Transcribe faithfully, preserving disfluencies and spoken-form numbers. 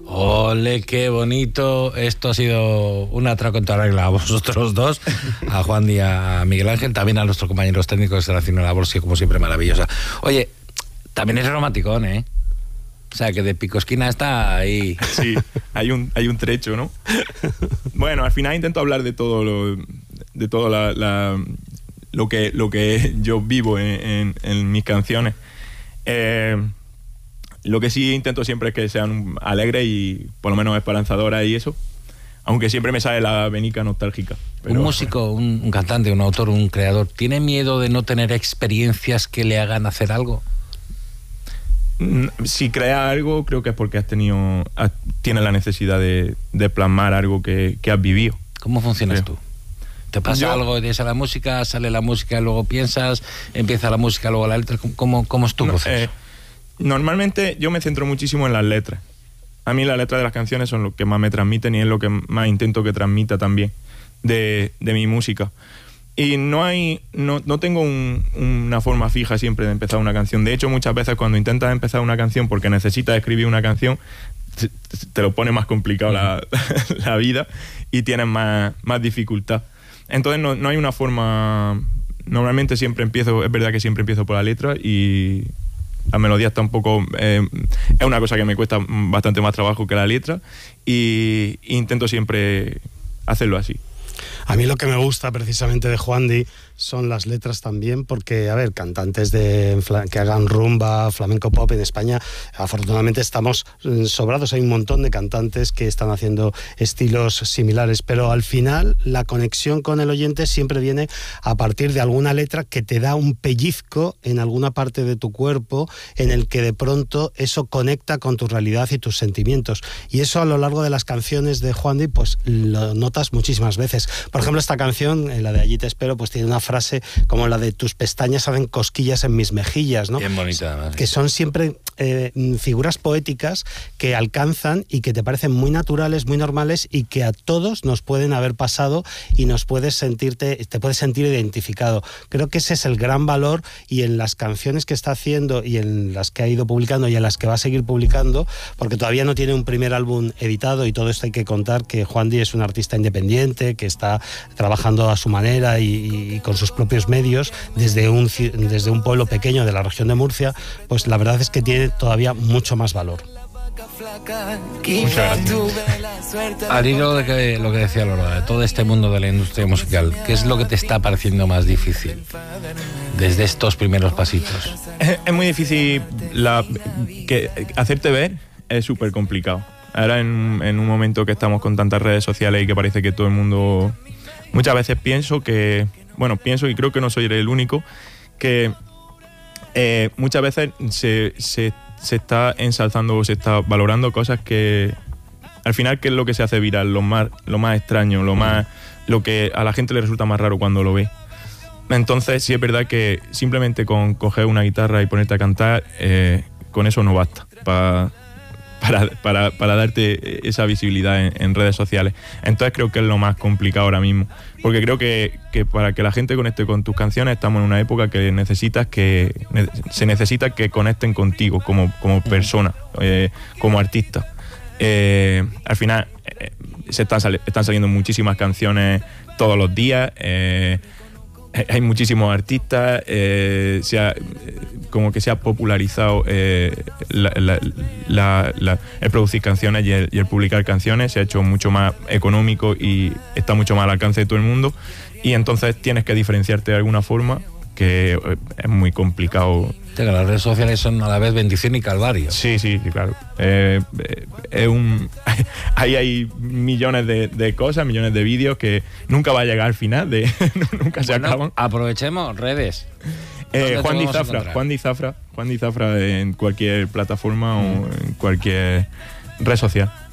Ole, qué bonito. Esto ha sido un atraco en toda regla a vosotros dos, a Juan y a Miguel Ángel, también a nuestros compañeros técnicos que están haciendo una labor, sí, como siempre, maravillosa. Oye, también es romanticón, ¿eh? O sea, que de Picosquina está ahí. Sí, hay un, hay un trecho, ¿no? Bueno, al final intento hablar de todo lo, de todo la, la, lo, que, lo que yo vivo en, en, en mis canciones. Eh, lo que sí intento siempre es que sean alegres y por lo menos esperanzadoras y eso. Aunque siempre me sale la venica nostálgica. Pero, un músico, un, un cantante, un autor, un creador, ¿tiene miedo de no tener experiencias que le hagan hacer algo? Si crea algo, creo que es porque has tenido, has, tienes la necesidad de, de plasmar algo que, que has vivido. ¿Cómo funcionas sí. tú? ¿Te pasa Yo, algo, tienes a la música, sale la música, luego piensas, empieza la música, luego la letra? ¿Cómo, cómo es tu no, proceso? Eh, normalmente yo me centro muchísimo en las letras. A mí las letras de las canciones son lo que más me transmiten y es lo que más intento que transmita también de, de mi música. Y no hay no, no tengo un, una forma fija siempre de empezar una canción. De hecho, muchas veces cuando intentas empezar una canción porque necesitas escribir una canción, te, te lo pone más complicado la, la vida y tienes más, más dificultad. Entonces no, no hay una forma... Normalmente siempre empiezo, es verdad que siempre empiezo por la letra y la melodía está un poco... Eh, es una cosa que me cuesta bastante más trabajo que la letra y, y intento siempre hacerlo así. A mí lo que me gusta precisamente de Juandi son las letras también, porque, a ver, cantantes de, que hagan rumba, flamenco pop en España, afortunadamente estamos sobrados, hay un montón de cantantes que están haciendo estilos similares, pero al final la conexión con el oyente siempre viene a partir de alguna letra que te da un pellizco en alguna parte de tu cuerpo, en el que de pronto eso conecta con tu realidad y tus sentimientos, y eso a lo largo de las canciones de Juandi pues lo notas muchísimas veces. Por ejemplo, esta canción, la de Allí te espero, pues tiene una frase como la de tus pestañas hacen cosquillas en mis mejillas, ¿no? Bien bonita, además. Que son siempre eh, figuras poéticas que alcanzan y que te parecen muy naturales, muy normales y que a todos nos pueden haber pasado y nos puedes sentirte, te puedes sentir identificado. Creo que ese es el gran valor, y en las canciones que está haciendo y en las que ha ido publicando y en las que va a seguir publicando, porque todavía no tiene un primer álbum editado, y todo esto hay que contar que Juandi es un artista independiente que está trabajando a su manera y, y con sus propios medios desde un, desde un pueblo pequeño de la región de Murcia, pues la verdad es que tiene todavía mucho más valor. Muchas gracias. Al hilo de que, lo que decía Lola, de todo este mundo de la industria musical, ¿qué es lo que te está pareciendo más difícil desde estos primeros pasitos? Es, es muy difícil la, que, hacerte ver, es súper complicado. Ahora en, en un momento que estamos con tantas redes sociales y que parece que todo el mundo... Muchas veces pienso que... Bueno, pienso y creo que no soy el único, que eh, muchas veces se, se, se está ensalzando o se está valorando cosas que... Al final, ¿qué es lo que se hace viral? Lo más, lo más extraño, lo más... Lo que a la gente le resulta más raro cuando lo ve. Entonces, sí es verdad que simplemente con coger una guitarra y ponerte a cantar, eh, con eso no basta para... Para, para, para darte esa visibilidad en, en redes sociales. Entonces creo que es lo más complicado ahora mismo, porque creo que, que para que la gente conecte con tus canciones estamos en una época que necesitas que ne, se necesita que conecten contigo como, como persona, eh, como artista. Eh, al final eh, se están, sali están saliendo muchísimas canciones todos los días, eh, hay muchísimos artistas, eh, se ha, como que se ha popularizado eh, la, la, la, la, el producir canciones y el, y el publicar canciones, se ha hecho mucho más económico y está mucho más al alcance de todo el mundo, y entonces tienes que diferenciarte de alguna forma, que es muy complicado. Las redes sociales son a la vez bendición y calvario. Sí, sí, claro. Eh, es un, ahí hay millones de, de cosas, millones de vídeos que nunca va a llegar al final, de, nunca se bueno, acaban. Aprovechemos redes. Eh, Juan Di Zafra, Juan Di Zafra, Juan Di Zafra en cualquier plataforma mm. o en cualquier red social.